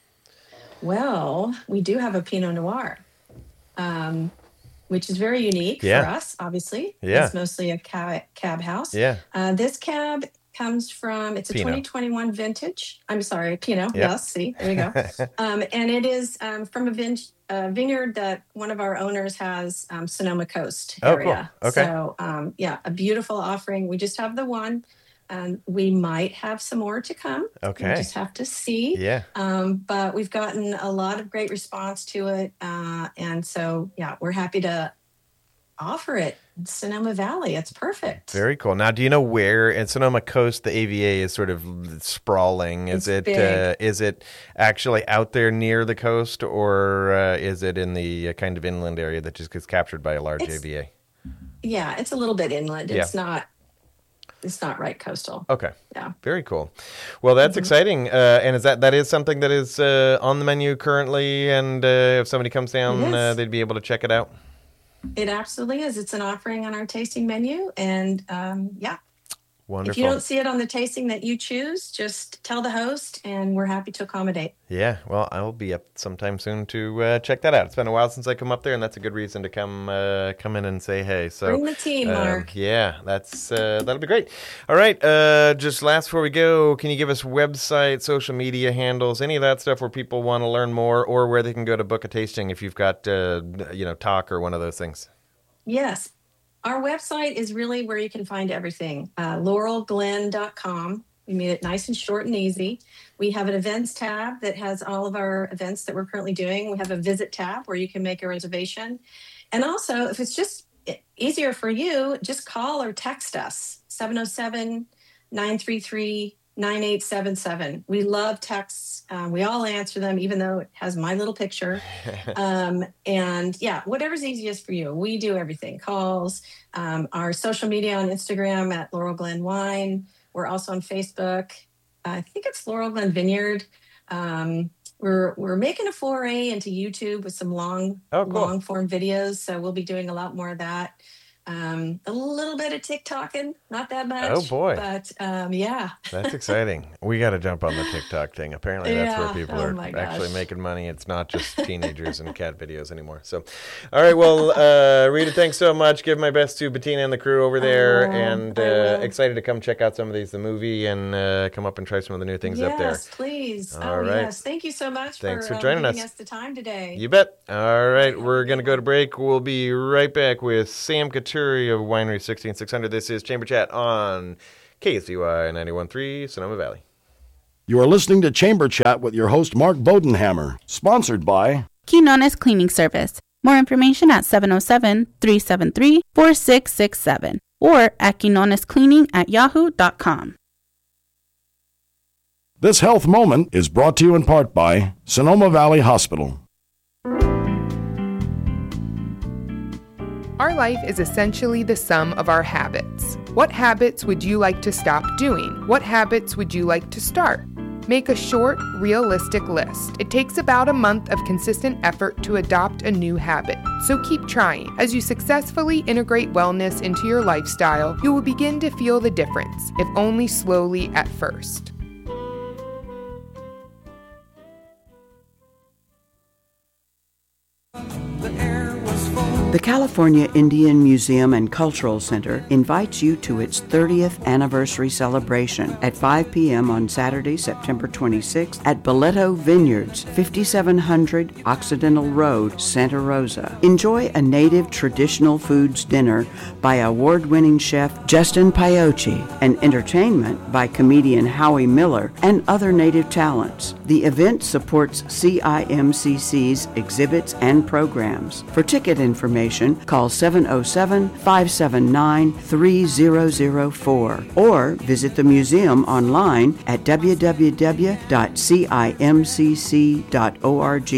S7: well, we do have a Pinot Noir, um, which is very unique
S1: Yeah.
S7: for us, obviously.
S1: Yeah.
S7: It's mostly a cab, cab house.
S1: Yeah.
S7: Uh, this cab comes from, it's a
S1: Pinot.
S7: twenty twenty-one vintage. I'm sorry, Pinot.
S1: Yep.
S7: Yes, see, there you go. um, and it is um, from a vin- uh, vineyard that one of our owners has, um, Sonoma Coast
S1: Oh, cool.
S7: area.
S1: Okay.
S7: So, um, yeah, a beautiful offering. We just have the one. And we might have some more to come.
S1: Okay.
S7: We just have to see.
S1: Yeah.
S7: Um, but we've gotten a lot of great response to it. Uh, and so, yeah, we're happy to offer it in Sonoma Valley. It's perfect.
S1: Very cool. Now, do you know where in Sonoma Coast the A V A is sort of sprawling? Is
S7: It's
S1: it
S7: big.
S1: uh, is it actually out there near the coast, or uh, is it in the uh, kind of inland area that just gets captured by a large
S7: It's-
S1: A V A?
S7: Yeah, it's a little bit inland.
S1: Yeah.
S7: It's not it's not right coastal.
S1: Okay.
S7: Yeah.
S1: Very cool. Well, that's
S7: Mm-hmm.
S1: exciting. Uh, and is that that is something that is uh, on the menu currently? And uh, if somebody comes down,
S7: It is.
S1: uh, they'd be able to check it out.
S7: It absolutely is. It's an offering on our tasting menu. And um, yeah,
S1: Wonderful.
S7: if you don't see it on the tasting that you choose, just tell the host and we're happy to accommodate.
S1: Yeah, well, I will be up sometime soon to uh, check that out. It's been a while since I come up there, and that's a good reason to come uh, come in and say hey. So
S7: Bring the team,
S1: um,
S7: Mark.
S1: Yeah, that's uh, that'll be great. All right, uh, just last before we go, can you give us website, social media handles, any of that stuff where people want to learn more, or where they can go to book a tasting if you've got uh, you know talk or one of those things?
S7: Yes. Our website is really where you can find everything. Uh, laurel glen dot com. We made it nice and short and easy. We have an events tab that has all of our events that we're currently doing. We have a visit tab where you can make a reservation. And also, if it's just easier for you, just call or text us, seven oh seven, nine three three, nine eight seven seven. We love texts. Um, we all answer them, even though it has my little picture. um, and yeah, whatever's easiest for you. We do everything. Calls, um, our social media on Instagram at Laurel Glen Wine. We're also on Facebook. I think it's Laurel Glen Vineyard. Um, we're we're making a foray into YouTube with some long
S1: Oh, cool.
S7: long form videos. So we'll be doing a lot more of that. Um, a little bit of TikToking, not that much.
S1: Oh, boy.
S7: But um, yeah.
S1: That's exciting. We got to jump on the TikTok thing. Apparently, that's
S7: Yeah.
S1: where people
S7: Oh,
S1: are
S7: my
S1: actually
S7: gosh.
S1: making money. It's not just teenagers and cat videos anymore. So, all right. Well, uh, Rita, thanks so much. Give my best to Bettina and the crew over there.
S7: Oh,
S1: and
S7: I
S1: uh,
S7: will.
S1: excited to come check out some of these, the movie, and uh, come up and try some of the new things
S7: yes,
S1: up there.
S7: please.
S1: All
S7: oh,
S1: right.
S7: yes. Thank you so much
S1: Thanks
S7: for,
S1: for
S7: um,
S1: joining
S7: giving
S1: us.
S7: us the time today.
S1: You bet. All right. We're going to go to break. We'll be right back with Sam Couturi of Winery sixteen six hundred. This is Chamber Chat on K S V Y ninety-one point three, Sonoma Valley.
S4: You are listening to Chamber Chat with your host, Mark Bodenhammer, sponsored by
S5: Quinones Cleaning Service. More information at seven oh seven, three seven three, four six six seven or at quinonescleaning at yahoo dot com.
S4: This Health Moment is brought to you in part by Sonoma Valley Hospital.
S8: Our life is essentially the sum of our habits. What habits would you like to stop doing? What habits would you like to start? Make a short, realistic list. It takes about a month of consistent effort to adopt a new habit, so keep trying. As you successfully integrate wellness into your lifestyle, you will begin to feel the difference, if only slowly at first.
S6: The California Indian Museum and Cultural Center invites you to its thirtieth anniversary celebration at five p.m. on Saturday, September twenty-sixth at Boleto Vineyards, fifty-seven hundred Occidental Road, Santa Rosa. Enjoy a native traditional foods dinner by award-winning chef Justin Paiochi and entertainment by comedian Howie Miller and other native talents. The event supports C I M C C's exhibits and programs. For ticket information, call seven oh seven, five seven nine, three oh oh four or visit the museum online at w w w dot c i m c c dot org.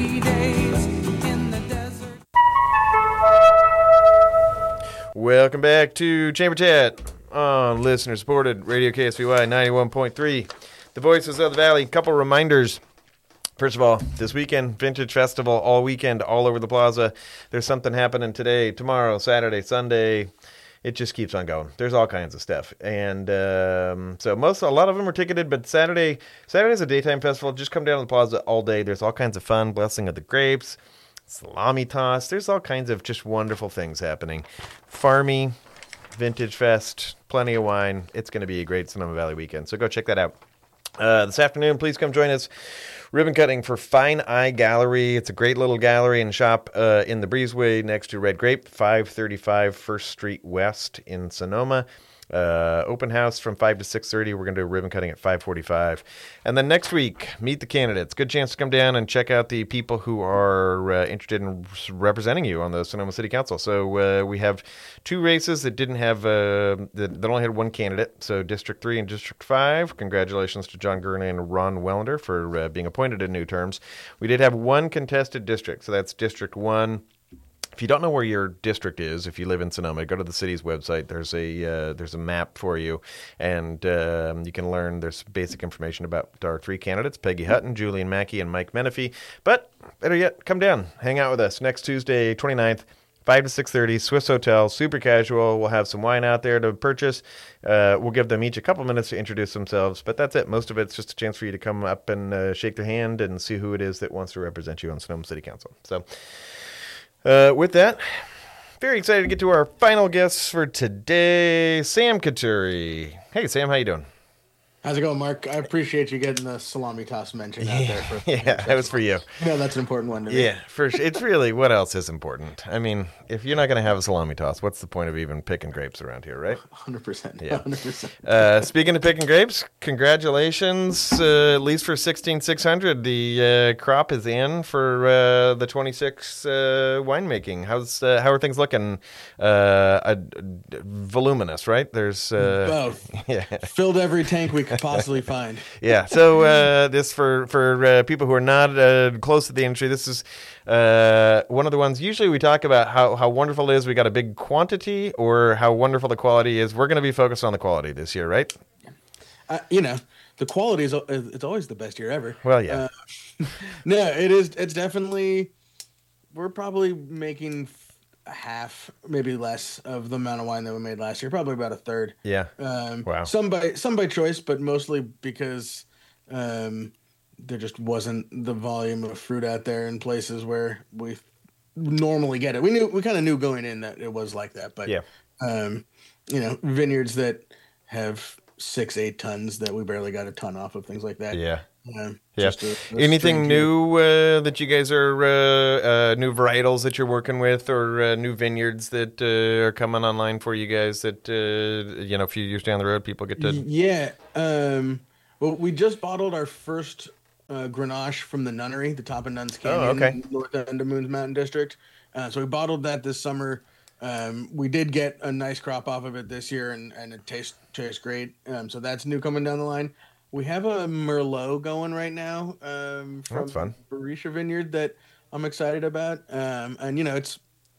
S1: Welcome back to Chamber Chat on listener-supported Radio K S V Y ninety-one point three, the voices of the valley. Couple reminders. First of all, this weekend, Vintage Festival all weekend, all over the plaza. There's something happening today, tomorrow, Saturday, Sunday. It just keeps on going. There's all kinds of stuff. And um, so most, a lot of them are ticketed, but Saturday, Saturday's a daytime festival. Just come down to the plaza all day. There's all kinds of fun, blessing of the grapes, salami toss. There's all kinds of just wonderful things happening. Farmy, Vintage Fest, plenty of wine. It's going to be a great Sonoma Valley weekend. So go check that out. Uh, this afternoon, please come join us. Ribbon cutting for Fine Eye Gallery. It's a great little gallery and shop uh, in the Breezeway next to Red Grape, five thirty-five First Street West in Sonoma. Uh, open house from five to six thirty. We're going to do ribbon cutting at five forty-five. And then next week, meet the candidates. Good chance to come down and check out the people who are uh, interested in representing you on the Sonoma City Council. So uh, we have two races that didn't have, uh, that, that only had one candidate. So District three and District five. Congratulations to John Gurney and Ron Wellender for uh, being appointed in new terms. We did have one contested district. So that's District one. if you don't know where your district is, if you live in Sonoma, go to the city's website. There's a uh, there's a map for you, and um, you can learn. There's basic information about our three candidates: Peggy Hutton, Julian Mackey, and Mike Menifee. But better yet, come down, hang out with us next Tuesday, twenty-ninth, five to six thirty, Swiss Hotel, super casual. We'll have some wine out there to purchase. Uh, we'll give them each a couple minutes to introduce themselves, but that's it. Most of it's just a chance for you to come up and uh, shake their hand and see who it is that wants to represent you on Sonoma City Council. So uh, with that, very excited to get to our final guests for today, Sam Coturri. Hey, Sam, how you doing?
S9: How's it going, Mark? I appreciate you getting the salami toss mention out there. For
S1: yeah, that was for you.
S9: Yeah, that's an important one to me.
S1: Yeah, for sure. It's really, what else is important? I mean, if you're not going to have a salami toss, what's the point of even picking grapes around here, right?
S9: one hundred percent.
S1: Yeah.
S9: one hundred percent.
S1: Uh, speaking of picking grapes, congratulations, uh, at least for sixteen six hundred. The uh, crop is in for uh, the twenty-six uh, winemaking. How's uh, How are things looking? Uh, uh, voluminous, right? There's uh,
S9: Both.
S1: Yeah.
S9: Filled every tank we could possibly find.
S1: Yeah. So uh, this for for uh, people who are not uh, close to the industry, this is uh, one of the ones. Usually we talk about how how wonderful it is. We got a big quantity, or how wonderful the quality is. We're going to be focused on the quality this year, right?
S9: Uh, you know, the quality is it's always the best year ever.
S1: Well, yeah.
S9: Uh, no, it is. It's definitely. We're probably making half, maybe less, of the amount of wine that we made last year. Probably about a third.
S1: Yeah.
S9: Um,
S1: wow.
S9: Some by some by choice, but mostly because um, there just wasn't the volume of fruit out there in places where we normally get it. We knew we kind of knew going in that it was like that, but
S1: yeah.
S9: Um, you know, vineyards that have six, eight tons that we barely got a ton off of, things like that.
S1: Yeah.
S9: Um,
S1: yeah.
S9: A, a
S1: Anything new uh, that you guys are, uh, uh, new varietals that you're working with, or uh, new vineyards that uh, are coming online for you guys that, uh, you know, a few years down the road, people get to...
S9: Yeah. Um, well, we just bottled our first uh, Grenache from the Nunnery, the top of Nuns Canyon,
S1: oh, okay.
S9: north end of Moons Mountain District. Uh, so we bottled that this summer. Um, we did get a nice crop off of it this year, and, and it tastes tastes great. Um, so that's new coming down the line. We have a Merlot going right now um, from Barisha Vineyard that I'm excited about. Um, and, you know, it's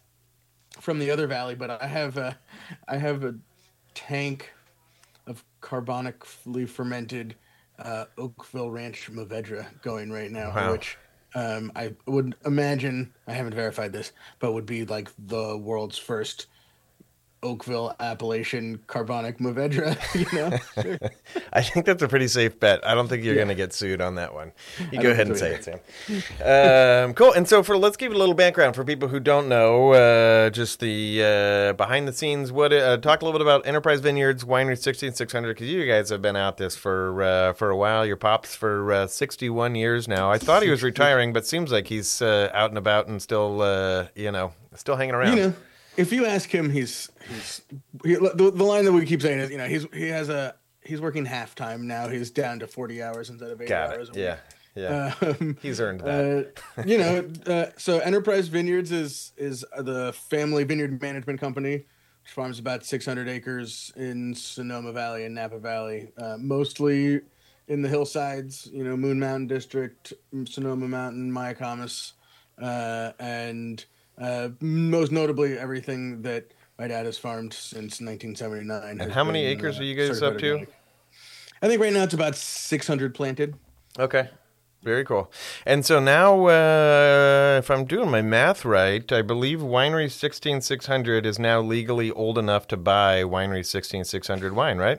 S9: from the other valley, but I have a, I have a tank of carbonically fermented uh, Oakville Ranch Mourvedre going right now,
S1: wow.
S9: which um, I would imagine, I haven't verified this, but would be like the world's first Oakville Appalachian carbonic Mourvedre, you know? Sure.
S1: I think that's a pretty safe bet. I don't think you're yeah. going to get sued on that one. You
S9: I
S1: go ahead and say either. it, Sam. Um, cool. And so for let's give it a little background for people who don't know, uh, just the uh, behind the scenes. What uh, talk a little bit about Enterprise Vineyards Winery sixteen six hundred, because you guys have been at this for uh, for a while. Your pop's for uh, sixty-one years now. I thought he was retiring, but seems like he's uh, out and about and still, uh, you know, still hanging around.
S9: You know. If you ask him, he's he's he, the, the line that we keep saying is, you know, he's he has a he's working halftime now. He's down to forty hours instead of eight
S1: Got
S9: hours.
S1: It. Yeah, yeah. Um, he's earned that.
S9: Uh, you know, uh, so Enterprise Vineyards is is the family vineyard management company, which farms about six hundred acres in Sonoma Valley and Napa Valley, uh, mostly in the hillsides. You know, Moon Mountain District, Sonoma Mountain, Mayacamas, uh, and. Uh, most notably, everything that my dad has farmed since nineteen seventy-nine.
S1: And how many been, acres uh, are you guys up to?
S9: Organic. I think right now it's about six hundred planted.
S1: Okay. Very cool. And so now, uh, if I'm doing my math right, I believe Winery sixteen six hundred is now legally old enough to buy Winery sixteen six hundred wine, right?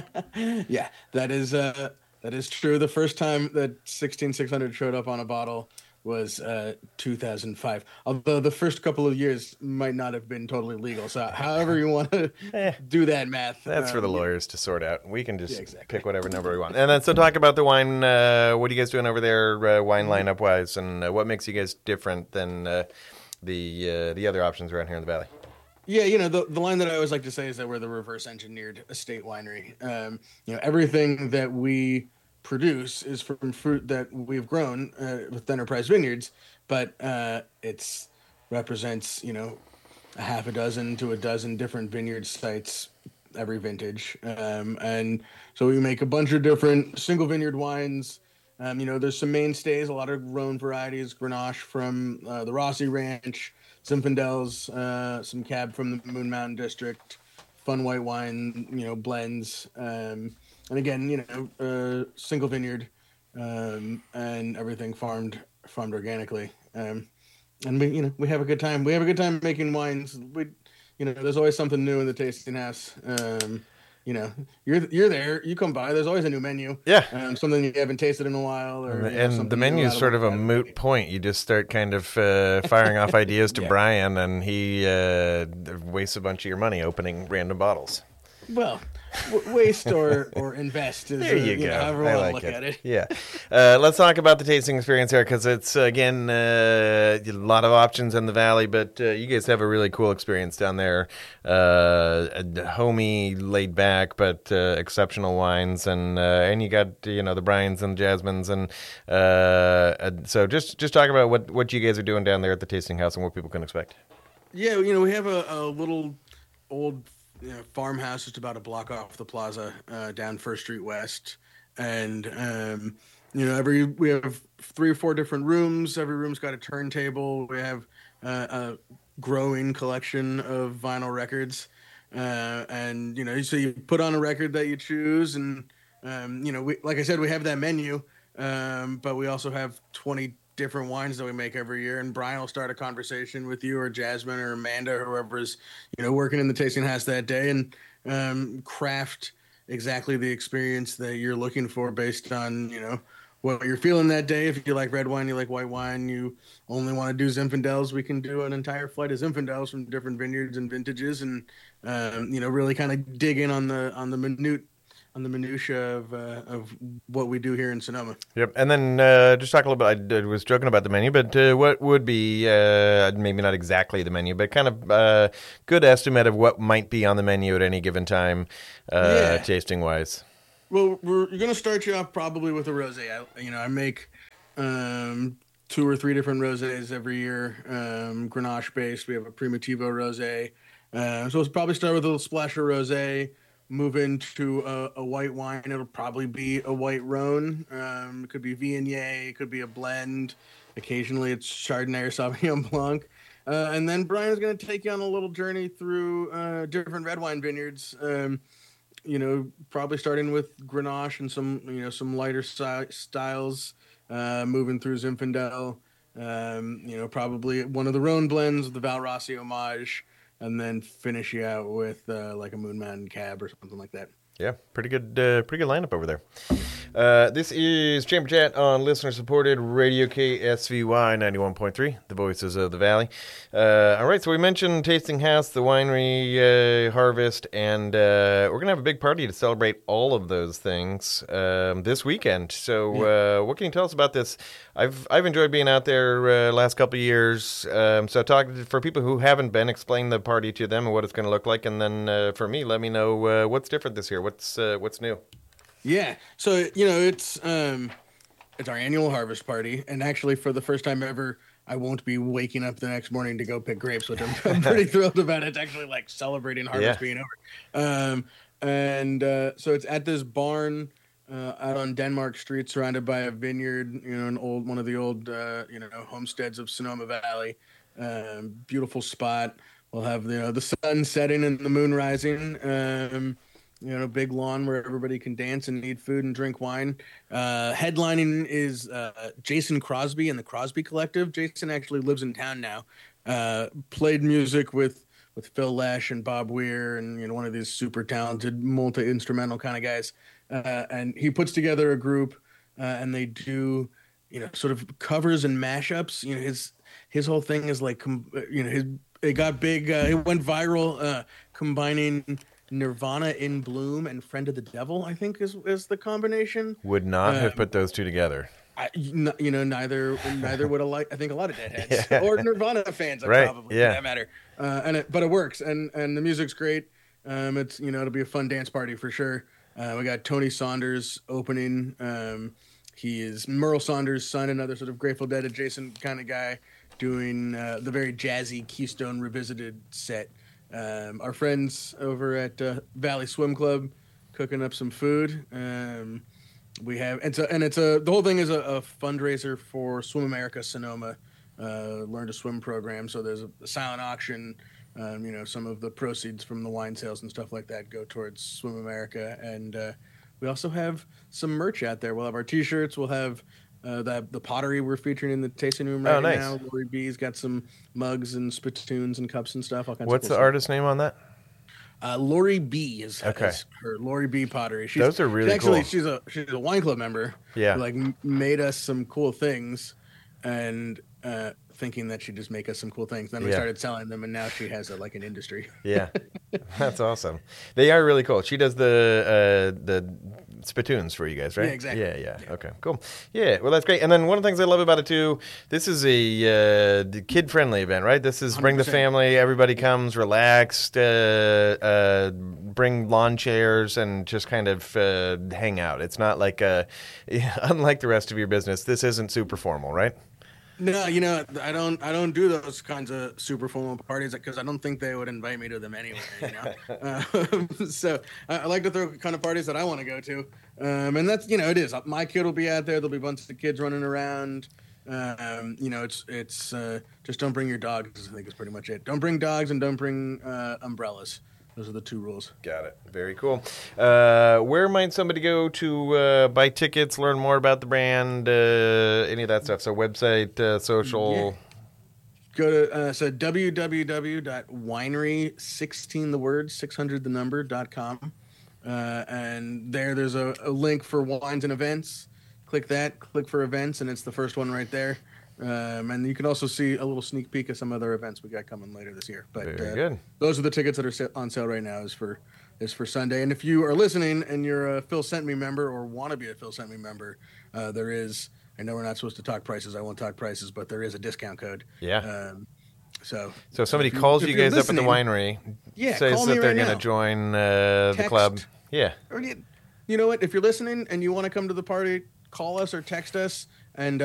S9: Yeah, that is uh, that is true. The first time that sixteen six hundred showed up on a bottle was uh, two thousand five. Although the first couple of years might not have been totally legal. So however you want to eh, do that math.
S1: That's um, for the
S9: yeah.
S1: lawyers to sort out. We can just
S9: yeah, exactly.
S1: pick whatever number we want. And then so talk about the wine. Uh, what are you guys doing over there uh, wine lineup wise? And uh, what makes you guys different than uh, the uh, the other options around here in the Valley?
S9: Yeah, you know, the the line that I always like to say is that we're the reverse engineered estate winery. Um, you know, everything that we produce is from fruit that we've grown uh, with Enterprise Vineyards, but uh, it's represents, you know, a half a dozen to a dozen different vineyard sites every vintage. Um, and so we make a bunch of different single vineyard wines Um, you know, there's some mainstays, a lot of Rhone varieties, Grenache from uh, the Rossi Ranch, Zinfandels, uh, some Cab from the Moon Mountain District, fun white wine, you know, blends. Um, and again, you know, uh, single vineyard um, and everything farmed farmed organically. Um, and we, you know, we have a good time. We have a good time making wines. We, you know, there's always something new in the tasting house. Um, You know, you're you're there. You come by. There's always a new menu.
S1: Yeah,
S9: um, something you haven't tasted in a while, or
S1: and,
S9: you know,
S1: and the menu is sort of a moot point. You just start kind of uh, firing off ideas to
S9: yeah.
S1: Brian, and he uh, wastes a bunch of your money opening random bottles.
S9: Well, w- waste or, or invest is
S1: there you,
S9: uh,
S1: go.
S9: You know, however
S1: I
S9: you
S1: like
S9: look
S1: it.
S9: at it.
S1: Yeah. Uh, let's talk about the tasting experience here, because it's, again, uh, a lot of options in the Valley, but uh, you guys have a really cool experience down there. Uh, homey, laid back, but uh, exceptional wines, and uh, and you got, you know, the Brians and Jasmines, and uh, so just just talk about what, what you guys are doing down there at the tasting house and what people can expect.
S9: Yeah, you know, we have a, a little old you know, farmhouse just about a block off the plaza uh, down First Street West, and um, you know, every we have three or four different rooms. Every room's got a turntable. We have uh, a growing collection of vinyl records, uh, and you know, so you put on a record that you choose, and um, you know, we, like I said, we have that menu, um, but we also have twenty different wines that we make every year, and Brian will start a conversation with you or Jasmine or Amanda or whoever's, you know, working in the tasting house that day, and um, craft exactly the experience that you're looking for based on, you know, what you're feeling that day. If you like red wine, you like white wine, you only want to do Zinfandels, we can do an entire flight of Zinfandels from different vineyards and vintages, and um, you know, really kind of dig in on the on the minute on the minutia of uh, of what we do here in Sonoma.
S1: Yep, and then uh, just talk a little bit. I was joking about the menu, but uh, what would be uh, maybe not exactly the menu, but kind of uh, good estimate of what might be on the menu at any given time, uh,
S9: yeah.
S1: tasting wise.
S9: Well, we're going to start you off probably with a rosé. I, you know, I make um, two or three different rosés every year, um, Grenache based. We have a Primitivo rosé, uh, so we'll probably start with a little splash of rosé. Move into a, a white wine. It'll probably be a white Rhone. Um, it could be Viognier. It could be a blend. Occasionally it's Chardonnay or Sauvignon Blanc. Uh, and then Brian's going to take you on a little journey through uh, different red wine vineyards. Um, you know, probably starting with Grenache and some, you know, some lighter si- styles. Uh, moving through Zinfandel. Um, you know, probably one of the Rhone blends, the Val Rossi homage. And then finish you out with uh, like a Moon Mountain Cab or something like that.
S1: Yeah, pretty good, uh, pretty good lineup over there. Uh, this is Chamber Chat on listener-supported Radio K S V Y ninety-one point three, the voices of the Valley. Uh, all right, so we mentioned Tasting House, the winery uh, harvest, and uh, we're going to have a big party to celebrate all of those things um, this weekend. So uh, what can you tell us about this? I've I've enjoyed being out there uh, last couple of years. Um, so talk for people who haven't been, explain the party to them and what it's going to look like. And then uh, for me, let me know uh, what's different this year. What's uh, what's new?
S9: Yeah. So, you know, it's um, it's our annual harvest party. And actually, for the first time ever, I won't be waking up the next morning to go pick grapes, which I'm, I'm pretty thrilled about. It's actually like celebrating harvest
S1: Yeah.
S9: being over. Um, and uh, so it's at this barn uh, out on Denmark Street, surrounded by a vineyard, you know, an old one of the old, uh, you know, homesteads of Sonoma Valley. Um, beautiful spot. We'll have, you know, the sun setting and the moon rising. Um, You know, big lawn where everybody can dance and eat food and drink wine. Uh, headlining is uh, Jason Crosby and the Crosby Collective. Jason actually lives in town now. Uh, played music with, with Phil Lesh and Bob Weir, and you know, one of these super talented multi-instrumental kind of guys. Uh, and he puts together a group, uh, and they do, you know, sort of covers and mashups. You know, his his whole thing is like, you know, his it got big. Uh, it went viral, uh, combining Nirvana in Bloom and Friend of the Devil, I think is is the combination.
S1: Would not
S9: um,
S1: have put those two together.
S9: I, you know, neither neither would a like. I think a lot of Deadheads
S1: Yeah.
S9: or Nirvana fans,
S1: Right,
S9: probably
S1: yeah.
S9: for that matter. Uh, and it, but it works, and and the music's great. Um, it's you know it'll be a fun dance party for sure. Uh, we got Tony Saunders opening. Um, he is Merle Saunders' son, another sort of Grateful Dead adjacent kind of guy, doing uh, the very jazzy Keystone Revisited set. Um, our friends over at uh, Valley Swim Club cooking up some food. Um, we have it's a and it's a the whole thing is a, a fundraiser for Swim America Sonoma uh, Learn to Swim program. So there's a, a silent auction. Um, you know, some of the proceeds from the wine sales and stuff like that go towards Swim America, and uh, we also have some merch out there. We'll have our T-shirts. We'll have uh, the the pottery we're featuring in the tasting room right
S1: oh, nice.
S9: now. Lori B's got some mugs and spittoons and cups and stuff. All kinds
S1: What's
S9: of
S1: the
S9: cool
S1: artist name on that?
S9: Uh, Lori B is,
S1: okay.
S9: is her Lori B pottery. She's,
S1: Those are really
S9: she's actually,
S1: cool.
S9: She's a she's a wine club member.
S1: Yeah,
S9: who, like m- made us some cool things, and uh, thinking that she'd just make us some cool things. Then we
S1: yeah.
S9: started selling them, and now she has a, like an industry.
S1: Yeah, that's awesome. They are really cool. She does the uh, the spittoons for you guys, right?
S9: Yeah, exactly.
S1: Yeah, yeah, yeah. Okay, cool. Yeah, well, that's great. And then one of the things I love about it too, this is a uh, kid friendly event, right? This is bring the
S9: one hundred percent.
S1: family. Everybody comes relaxed. Uh, uh, bring lawn chairs and just kind of uh, hang out. It's not like uh, unlike the rest of your business. This isn't super formal, right?
S9: No, you know, I don't. I don't do those kinds of super formal parties because I don't think they would invite me to them anyway. You know, uh, so I, I like to throw kind of parties that I want to go to, um, and that's you know, it is. My kid will be out there. There'll be a bunch of kids running around. Um, you know, it's it's uh, just don't bring your dogs. I think is pretty much it. Don't bring dogs and don't bring uh, umbrellas. Those are the two rules.
S1: Got it. Very cool. Uh, where might somebody go to uh, buy tickets, learn more about the brand, uh, any of that stuff? So website, uh, social.
S9: Yeah. Go to uh, so w w w dot winery sixteen the word six hundred the number dot com, uh, and there there's a, a link for wines and events. Click that. Click for events, and it's the first one right there. Um, and you can also see a little sneak peek of some other events we got coming later this year. But
S1: Very
S9: uh,
S1: good.
S9: Those are the tickets that are sa- on sale right now. Is for is for Sunday. And if you are listening and you're a Phil Sent Me member or want to be a Phil Sent Me member, uh, there is. I know we're not supposed to talk prices. I won't talk prices, but there is a discount code.
S1: Yeah.
S9: Um, so
S1: So if somebody
S9: if you-
S1: calls
S9: if
S1: you
S9: you're
S1: guys up at the
S9: listening-
S1: winery,
S9: Yeah,
S1: says
S9: call
S1: that
S9: me
S1: they're
S9: right
S1: going to
S9: now.
S1: join uh, the
S9: Text.
S1: club. Yeah.
S9: Or you, you know what? If you're listening and you want to come to the party, call us or text us, and